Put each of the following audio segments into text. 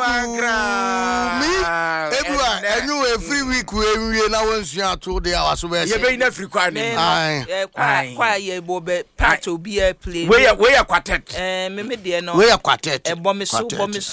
every week we now once you are 2 days so we be in free choir choir ye bobe part to be a play we are quartet me de no we are quartet bomb so me bomb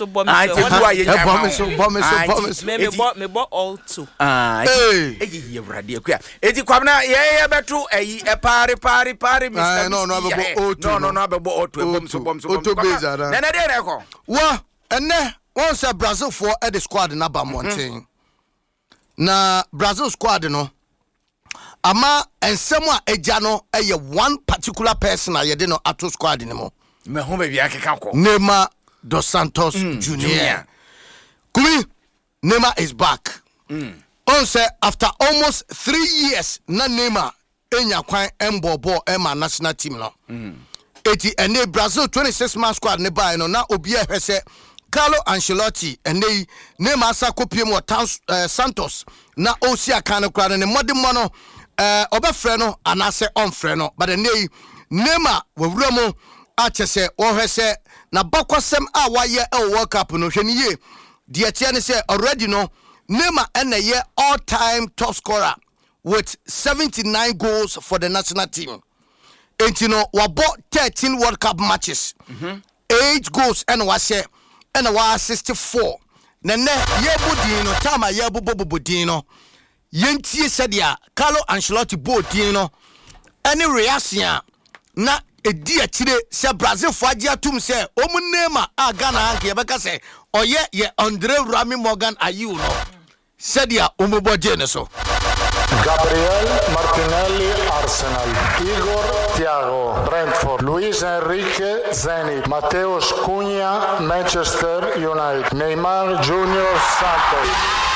alto you ready akua eti kwamna ye beto e pare Mr. no abebo auto bomb so na de reko wa ene won say Brazil for the squad na ba mountain na Brazil squad no ama ensem a eja no eye one particular person a yede no ato squad ni mo me ho be bia keka ko Neymar dos Santos Junior. Kumi Neymar is back. On say after almost 3 years na Neymar enya kwan embobo ema national team no. Eti ene Brazil 26 man squad ne buy no na obi a hwese Carlo Ancelotti ene Neymar sa kopiem o Santos na osi aka ne kra ne modimo no obefre no anase onfre no but ene Neymar wawura mo a chese o hwese na bakwasem a waye e World Cup no hweniye de tie ne say already no Neymar ene all-time top scorer with 79 goals for the national team. And you know, we bought 13 World Cup matches. 8 goals and was and was 64. Nene yebudino tama yebubudino. Yentie sadia Carlo Ancelotti bodino. Any reaction na edi atire se Brazil fagia tum se omu Neymar a Ghana anke beka se oye ye Andre Rami Morgan ayu no. Sadia umuboje ne so. Gabriel Martinelli, Arsenal. Igor Thiago, Brentford. Luis Enrique, Zenit. Mateus Cunha, Manchester United. Neymar Junior, Santos.